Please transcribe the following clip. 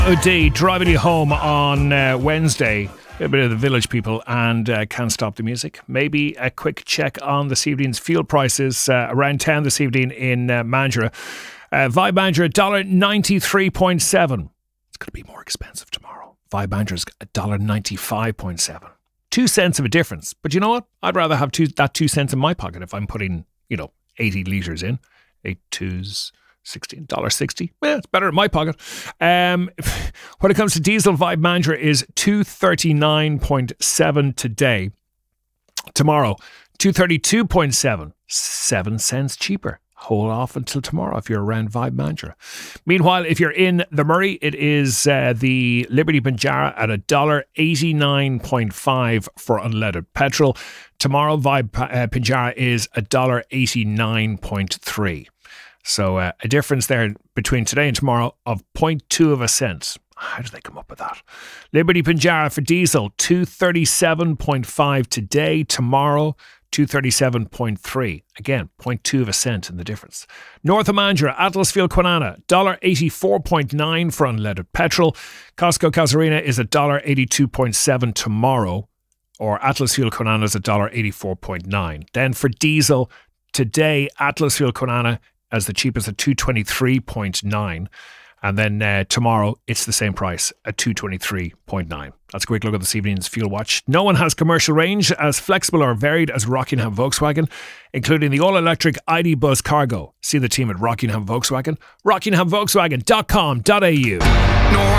O'D driving you home on Wednesday. A bit of the Village People and Can't Stop the Music. Maybe a quick check on this evening's fuel prices. Around 10 this evening in Mandurah. Vibe Mandurah $1.93.7. It's going to be more expensive tomorrow. Vibe Mandurah's $1.95.7. 2 cents of a difference. But you know what? I'd rather have 2 cents in my pocket if I'm putting, 80 litres in. 8 twos. $16.60. Well, it's better in my pocket. When it comes to diesel, Vibe Mandurah is $2.39.7 today. Tomorrow, $2.32.7. 7 cents cheaper. Hold off until tomorrow if you're around Vibe Mandurah. Meanwhile, if you're in the Murray, it is the Liberty Pinjarra at $1.89.5 for unleaded petrol. Tomorrow, Vibe Pinjarra is $1.89.3. So a difference there between today and tomorrow of 0.2 of a cent. How do they come up with that? Liberty Pinjarra for diesel, $2.37.5 today. Tomorrow, $2.37.3. Again, 0.2 of a cent in the difference. North of Mandurah, Atlas Fuel Kwinana, $1.84.9 for unleaded petrol. Costco Casuarina is $1.82.7 tomorrow. Or Atlas Fuel Kwinana is $1.84.9. Then for diesel, today, Atlas Fuel Kwinana as the cheapest at $2.23.9. And then tomorrow, it's the same price at $2.23.9. That's a quick look at this evening's Fuel Watch. No one has commercial range as flexible or varied as Rockingham Volkswagen, including the all-electric ID Buzz Cargo. See the team at Rockingham Volkswagen. RockinghamVolkswagen.com.au.